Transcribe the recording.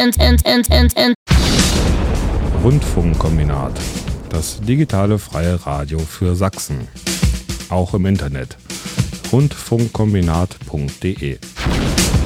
Rundfunkkombinat. Das digitale freie Radio für Sachsen. Auch im Internet. Rundfunkkombinat.de